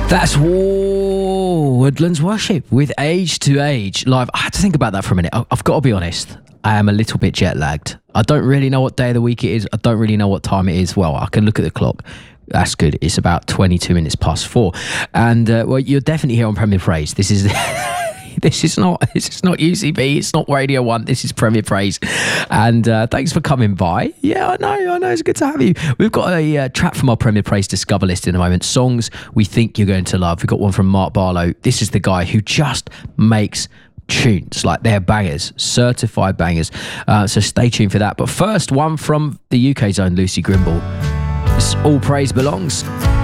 That's Woodlands Worship with Age to Age live. I had to think about that for a minute. I've got to be honest. I am a little bit jet lagged. I don't really know what day of the week it is. I don't really know what time it is. Well, I can look at the clock. That's good. It's about 22 minutes past 4. And well, you're definitely here on Premier Praise. This is this is not UCB. It's not Radio 1. This is Premier Praise. And thanks for coming by. Yeah, I know. It's good to have you. We've got a track from our Premier Praise Discover list in a moment. Songs we think you're going to love. We've got one from Mark Barlow. This is the guy who just makes tunes, like they're bangers, certified bangers. So stay tuned for that. But first, one from the UK's own Lucy Grimble. It's All Praise Belongs.